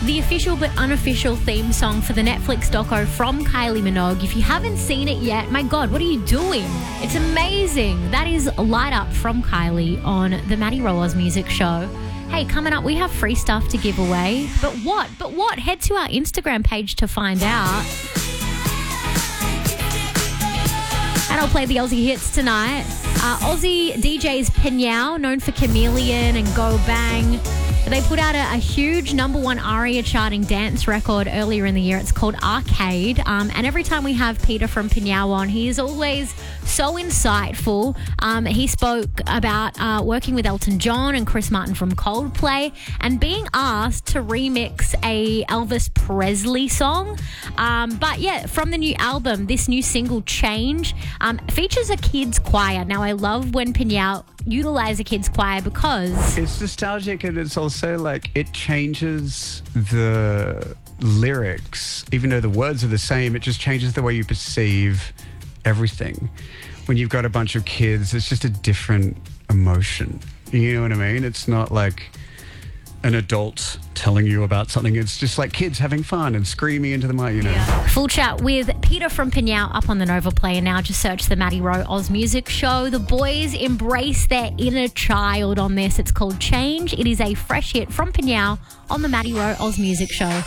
the official but unofficial theme song for the Netflix doco from Kylie Minogue. If you haven't seen it yet, my God, what are you doing? It's amazing. That is Light Up from Kylie on the Maddie Roaz Music Show. Hey, coming up, we have free stuff to give away. But what? Head to our Instagram page to find out. And I'll play the Aussie hits tonight. Aussie DJs Pinyao, known for Chameleon and Go Bang. They put out a huge number one ARIA charting dance record earlier in the year. It's called Arcade. And every time we have Peter from Pinyao on, he is always so insightful. He spoke about working with Elton John and Chris Martin from Coldplay and being asked to remix a Elvis Presley song. But yeah, from the new album, this new single, Change, features a kids choir. Now, I love when Pinyao utilize a kids choir because it's nostalgic, and it's also like it changes the lyrics. Even though the words are the same, it just changes the way you perceive everything. When you've got a bunch of kids, it's just a different emotion. You know what I mean? It's not like an adult telling you about something. It's just like kids having fun and screaming into the mic, you know. Yeah. Full chat with Peter from Pinyao up on the Nova Player now. Just search the Maddie Roaz Music Show. The boys embrace their inner child on this. It's called Change. It is a fresh hit from Pinyao on the Maddie Roaz Music Show.